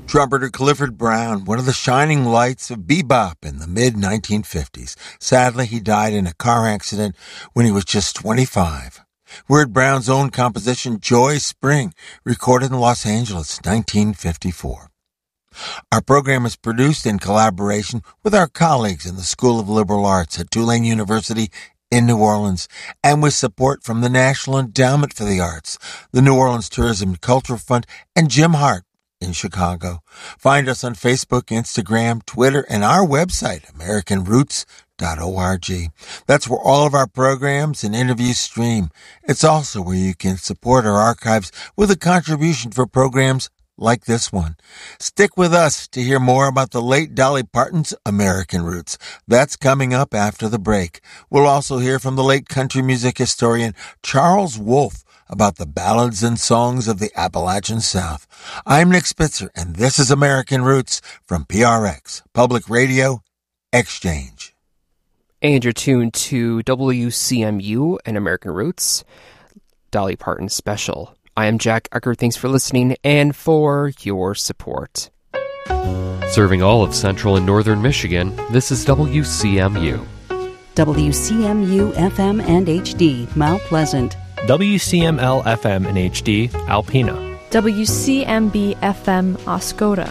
Trumpeter Clifford Brown, one of the shining lights of bebop in the mid-1950s. Sadly, he died in a car accident when he was just 25. We heard Brown's own composition, Joy Spring, recorded in Los Angeles, 1954. Our program is produced in collaboration with our colleagues in the School of Liberal Arts at Tulane University in New Orleans, and with support from the National Endowment for the Arts, the New Orleans Tourism and Culture Fund, and Jim Hart in Chicago. Find us on Facebook, Instagram, Twitter, and our website, AmericanRoots.org. That's where all of our programs and interviews stream. It's also where you can support our archives with a contribution for programs like this one. Stick with us to hear more about the late Dolly Parton's American Roots. That's coming up after the break. We'll also hear from the late country music historian Charles Wolfe about the ballads and songs of the Appalachian South. I'm Nick Spitzer, and this is American Roots from PRX, Public Radio Exchange. And you're tuned to WCMU and American Roots, Dolly Parton Special. I am Jack Eckert. Thanks for listening and for your support. Serving all of central and northern Michigan, this is WCMU. WCMU FM and HD, Mount Pleasant. WCML FM and HD, Alpena. WCMB FM, Oscoda.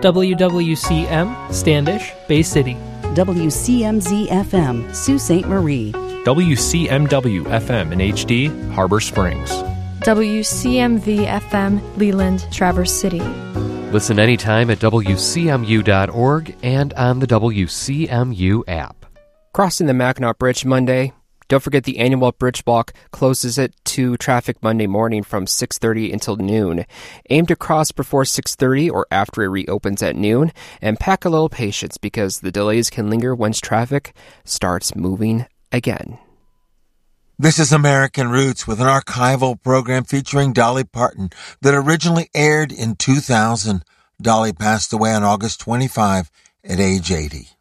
WWCM, Standish, Bay City. WCMZ FM, Sault Ste. Marie. WCMW FM and HD, Harbor Springs. WCMV FM, Leland, Traverse City. Listen anytime at WCMU.org and on the WCMU app. Crossing the Mackinac Bridge Monday. Don't forget the annual bridge walk closes it to traffic Monday morning from 6:30 until noon. Aim to cross before 6:30 or after it reopens at noon, and pack a little patience because the delays can linger once traffic starts moving again. This is American Roots with an archival program featuring Dolly Parton that originally aired in 2000. Dolly passed away on August 25 at age 80.